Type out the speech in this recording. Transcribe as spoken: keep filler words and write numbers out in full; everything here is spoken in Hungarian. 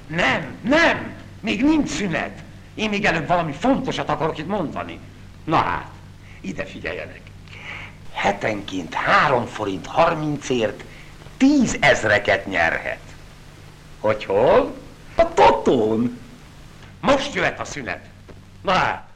Nem, nem, még nincs szünet. Én még előbb valami fontosat akarok itt mondani. Na hát, ide figyeljenek. Hetenként három forint harmincért tízezreket nyerhet. Hogy hol? A totón. Most jöhet a szünet. Na hát.